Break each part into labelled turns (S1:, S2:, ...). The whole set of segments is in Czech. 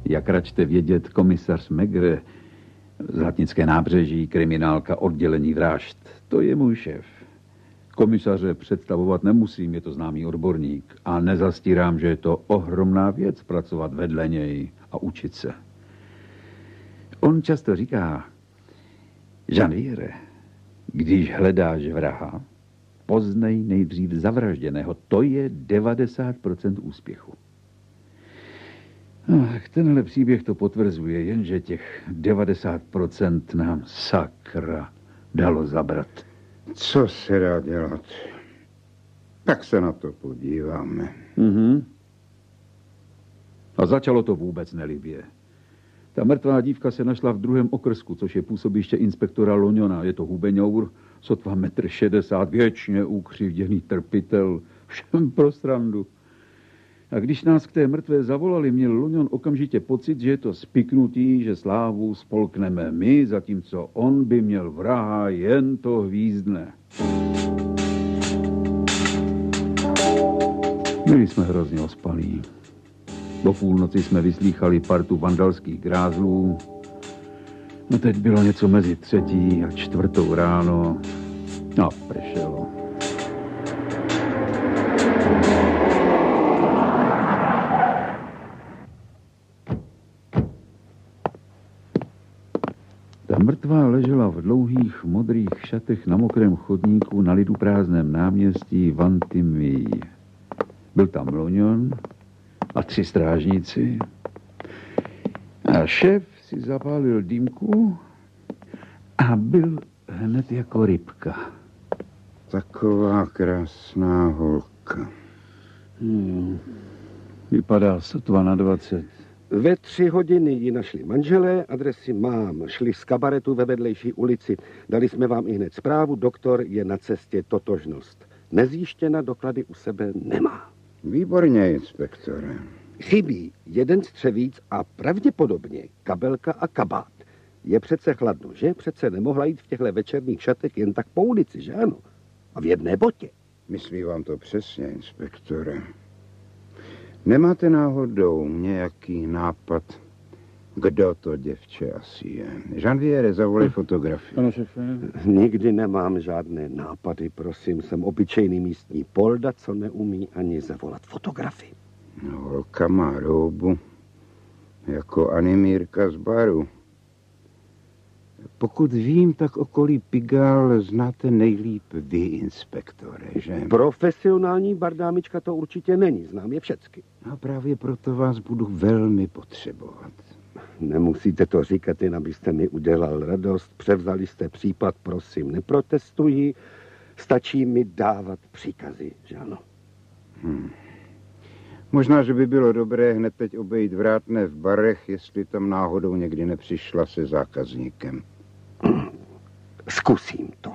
S1: Jak račte vědět, komisař Megre, Zlatnické nábřeží, kriminálka, oddělení vražd, to je můj šéf. Komisaře představovat nemusím, je to známý odborník. A nezastírám, že je to ohromná věc pracovat vedle něj a učit se. On často říká, Janviere, když hledáš vraha, poznej nejdřív zavražděného. To je 90% úspěchu. Tenhle příběh to potvrzuje, jenže těch 90% nám sakra dalo zabrat.
S2: Co se dá dělat? Tak se na to podíváme.
S1: A začalo to vůbec nelibě. Ta mrtvá dívka se našla v 2. okrsku, což je působiště inspektora Loňona. Je to hubeňour, sotva 1,60 m, věčně ukřivděný trpitel, všem pro srandu. A když nás k té mrtvé zavolali, měl Loňon okamžitě pocit, že je to spiknutý, že slávu spolkneme my, zatímco on by měl vraha, jen to hvízdne. Byli jsme hrozně ospalí. Po půlnoci jsme vyslýchali partu vandalských grázlů. No teď bylo něco mezi 3. a 4. ráno. A pršelo. Ta mrtvá ležela v dlouhých modrých šatech na mokrém chodníku na lidu prázdném náměstí Vantimí. Byl tam Loňon a 3 strážníci. A šéf si zapálil dýmku a byl hned jako rybka.
S2: Taková krásná holka.
S1: Vypadá sotva na 20.
S3: Ve 3 hodiny ji našli manželé, adresy mám. Šli z kabaretu ve vedlejší ulici. Dali jsme vám i hned zprávu, doktor je na cestě, totožnost. Nezjištěna, doklady u sebe nemá.
S2: Výborně, inspektore.
S3: Chybí 1 střevíc a pravděpodobně kabelka a kabát. Je přece chladno, že? Přece nemohla jít v těchto večerních šatech jen tak po ulici, že ano? A v jedné botě.
S2: Myslí vám to přesně, inspektore. Nemáte náhodou nějaký nápad, kdo to děvče asi je? Janviere, zavolej fotografii.
S1: Ano, šefe.
S3: Nikdy nemám žádné nápady, prosím. Jsem obyčejný místní polda, co neumí ani zavolat fotografii.
S2: No, holka má roubu, jako animírka z baru. Pokud vím, tak okolí Pigalle znáte nejlíp vy, inspektore, že?
S3: Profesionální bardámička to určitě není, znám je všecky.
S2: A právě proto vás budu velmi potřebovat.
S3: Nemusíte to říkat, jen abyste mi udělal radost. Převzali jste případ, prosím, neprotestuji. Stačí mi dávat příkazy, že ano?
S2: Možná, že by bylo dobré hned teď obejít vrátné v barech, jestli tam náhodou někdy nepřišla se zákazníkem.
S3: Zkusím to.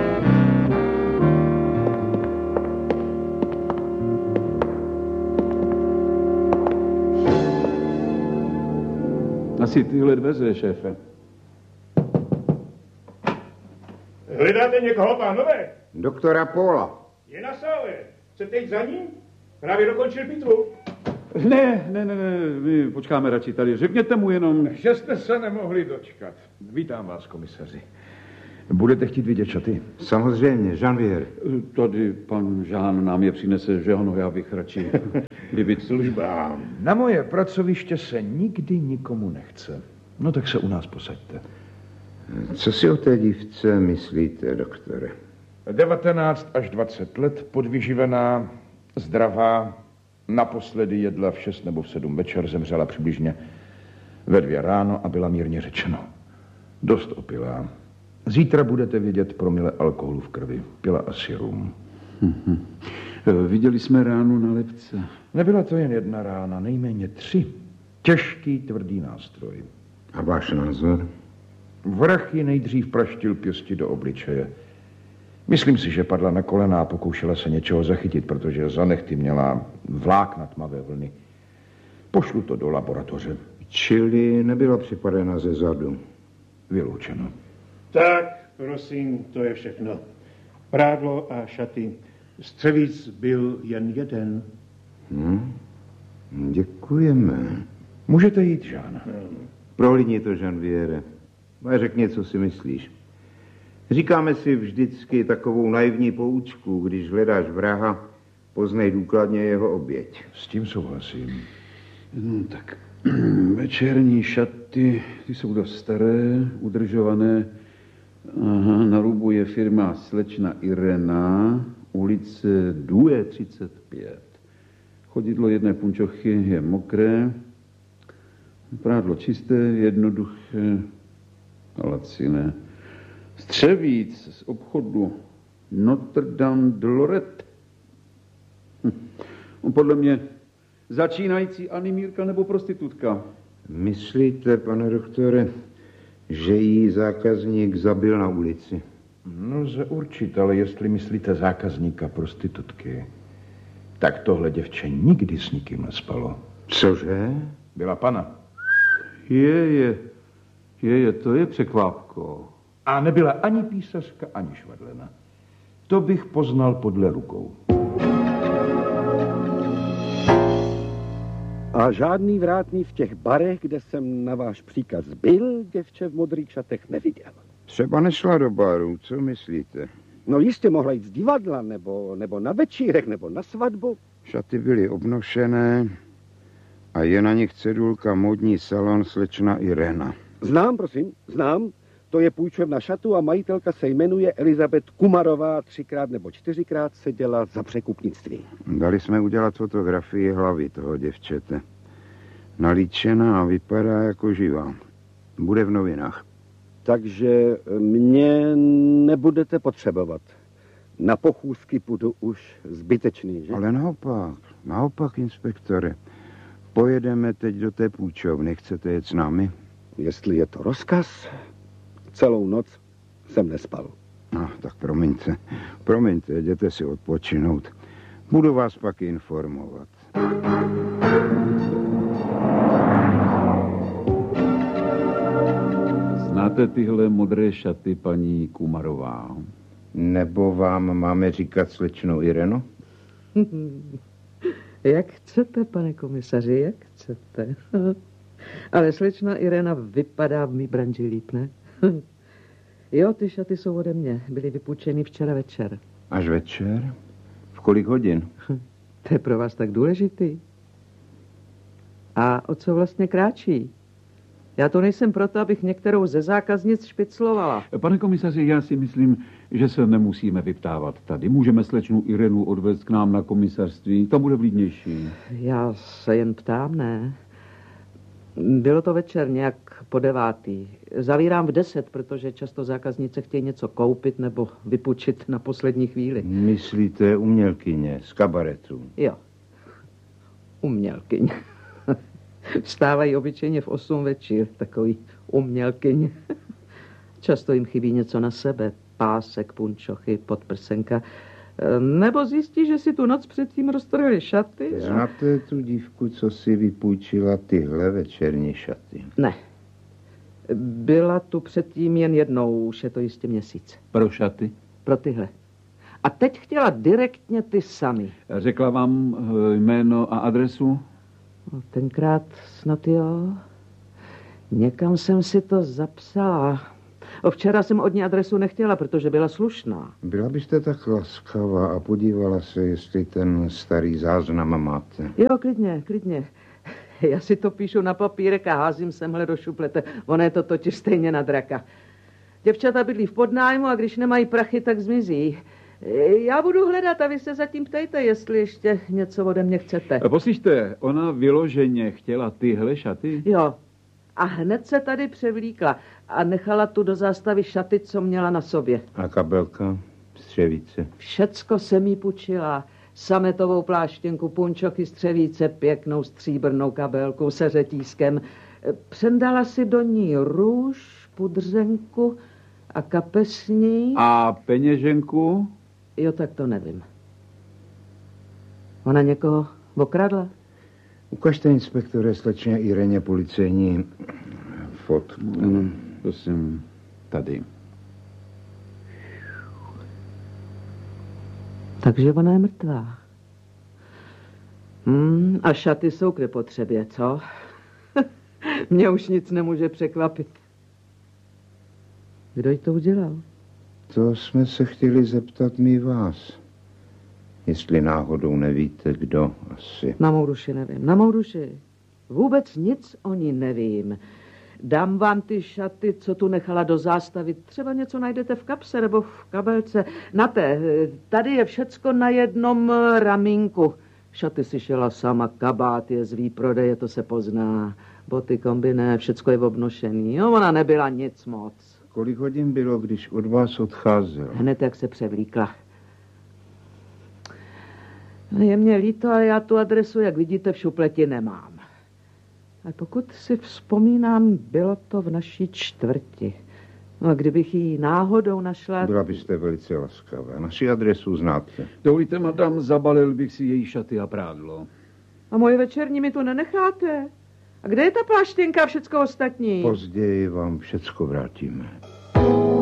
S1: Asi tyhle dveře, šéfe.
S4: Hledáte někoho, pánové?
S2: Doktora Paula.
S4: Je na sále. Chcete jít za ním? Právě dokončil pitvu.
S1: Ne, my počkáme radši tady. Řekněte mu jenom...
S4: Že jste se nemohli dočkat. Vítám vás, komisaři. Budete chtít vidět šaty?
S2: Samozřejmě, Janviere.
S1: Tady pan Jean nám je přinese, že ano, já bych radši vybit služba.
S4: Na moje pracoviště se nikdy nikomu nechce. No tak se u nás posaďte.
S2: Co si o té dívce myslíte, doktore?
S4: 19 až 20 let, podvyživená, zdravá, naposledy jedla v 6 nebo v 7 večer, zemřela přibližně ve 2 ráno a byla mírně řečeno dost opilá. Zítra budete vidět promile alkoholu v krvi. Pila asi rum.
S1: Viděli jsme ránu na lebce.
S4: Nebyla to jen 1 rána, nejméně 3. Těžký, tvrdý nástroj.
S2: A váš názor?
S4: Vrah ji nejdřív praštil pěsti do obličeje. Myslím si, že padla na kolena a pokoušela se něčeho zachytit, protože za nehty měla vlákna tmavé vlny. Pošlu to do laboratoře.
S2: Čili nebyla připadena ze zadu.
S4: Vyloučeno.
S5: Tak, prosím, to je všechno. Prádlo a šaty. Střevíc byl jen 1.
S2: Děkujeme.
S4: Můžete jít, Žána.
S2: Prohlídni to, Janviere. A řekni, co si myslíš. Říkáme si vždycky takovou naivní poučku, když hledáš vraha, poznej důkladně jeho oběť.
S4: S tím souhlasím.
S1: No, tak večerní šaty, ty jsou dost staré, udržované. Aha, na rubu je firma Slečna Irena, ulice Due 35. Chodidlo jedné punčochy je mokré, prádlo čisté, jednoduché a laciné. Střevíc z obchodu Notre Dame de Lorette. Podle mě začínající animírka nebo prostitutka.
S2: Myslíte, pane doktore, že jí zákazník zabil na ulici?
S4: No, lze určit, ale jestli myslíte zákazníka prostitutky, tak tohle děvče nikdy s nikým nespalo.
S2: Cože?
S4: Byla pana.
S1: To je překvápko.
S4: A nebyla ani písařka, ani švadlena. To bych poznal podle rukou.
S3: A žádný vrátný v těch barech, kde jsem na váš příkaz byl, děvče v modrých šatech neviděl.
S2: Třeba nešla do baru, co myslíte?
S3: No jistě mohla jít z divadla, nebo na večírek, nebo na svatbu.
S2: Šaty byly obnošené a je na nich cedulka Módní salon Slečna Irena.
S3: Znám, prosím, znám. To je půjčovna šatu a majitelka se jmenuje Elizabeth Kumarová. 3krát nebo 4krát seděla za překupnictví.
S2: Dali jsme udělat fotografii hlavy toho děvčete. Nalíčená a vypadá jako živá. Bude v novinách.
S3: Takže mě nebudete potřebovat. Na pochůzky půjdu už zbytečný, že?
S2: Ale naopak, inspektore. Pojedeme teď do té půjčovny. Chcete jet s námi?
S3: Jestli je to rozkaz, celou noc jsem nespal.
S2: No, tak promiňte, jděte si odpočinout. Budu vás pak informovat.
S1: Znáte tyhle modré šaty, paní Kumarová?
S2: Nebo vám máme říkat Slečno Ireno?
S6: Jak chcete, pane komisaři, jak chcete. Ale slečna Irena vypadá v mý branži líp, ne? Jo, ty šaty jsou ode mě. Byly vypůjčeny včera večer.
S2: Až večer? V kolik hodin?
S6: To je pro vás tak důležitý. A o co vlastně kráčí? Já to nejsem proto, abych některou ze zákaznic špiclovala.
S1: Pane komisaři, já si myslím, že se nemusíme vyptávat tady. Můžeme slečnu Irenu odvést k nám na komisařství. To bude vlídnější.
S6: Já se jen ptám, ne? Bylo to večer nějak po 9. Zavírám v 10, protože často zákaznice chtějí něco koupit nebo vypůjčit na poslední chvíli.
S2: Myslíte umělkyně z kabaretu?
S6: Jo, umělkyně. Vstávají obyčejně v 8 večer, takový umělkyně. Často jim chybí něco na sebe, pásek, punčochy, podprsenka. Nebo zjistí, že si tu noc předtím roztrhali šaty.
S2: Znáte tu dívku, co si vypůjčila tyhle večerní šaty?
S6: Ne. Byla tu předtím jen jednou, už je to jistě měsíc.
S1: Pro šaty?
S6: Pro tyhle. A teď chtěla direktně ty sami.
S1: Řekla vám jméno a adresu?
S6: No, tenkrát snad jo. Někam jsem si to zapsala. Včera jsem od ní adresu nechtěla, protože byla slušná.
S2: Byla byste tak laskavá a podívala se, jestli ten starý záznam máte.
S6: Jo, klidně. Já si to píšu na papírek a házím semhle do šuplete. Ono je to totiž stejně na draka. Děvčata bydlí v podnájmu a když nemají prachy, tak zmizí. Já budu hledat a vy se zatím ptejte, jestli ještě něco ode mě chcete.
S1: Poslyšte, ona vyloženě chtěla tyhle šaty?
S6: Jo. A hned se tady převlíkla a nechala tu do zástavy šaty, co měla na sobě.
S2: A kabelka, střevíce?
S6: Všecko jsem jí půjčila. Sametovou pláštěnku, punčochy, střevíce, pěknou stříbrnou kabelku se řetízkem. Přendala si do ní růž, pudřenku a kapesní.
S1: A peněženku?
S6: Jo, tak to nevím. Ona někoho okradla?
S2: Ukažte, inspektore, slečně Ireně policejní fotku.
S1: Prosím, tady.
S6: Takže ona je mrtvá. A šaty jsou k nepotřebě, co? Mě už nic nemůže překvapit. Kdo jí to udělal?
S2: To jsme se chtěli zeptat my vás. Jestli náhodou nevíte, kdo asi.
S6: Na mou duši nevím. Na mou duši. Vůbec nic o ní nevím. Dám vám ty šaty, co tu nechala do zástavy. Třeba něco najdete v kapse nebo v kabelce. Tady je všecko na jednom ramínku. Šaty si šela sama, kabát je z výprodeje, to se pozná. Boty, kombiné, všecko je obnošený. Jo, ona nebyla nic moc.
S2: Kolik hodin bylo, když od vás odcházel?
S6: Hned, jak se převlíkla. Je mě líto, a já tu adresu, jak vidíte, v šupleti nemám. A pokud si vzpomínám, bylo to v naší čtvrti. No a kdybych ji náhodou našla...
S2: Byla byste velice laskavá. Naši adresu znáte.
S1: Dovolíte, madam, zabalil bych si její šaty a prádlo.
S6: A moje večerní mi tu nenecháte? A kde je ta pláštěnka a všecko ostatní?
S2: Později vám všecko vrátíme.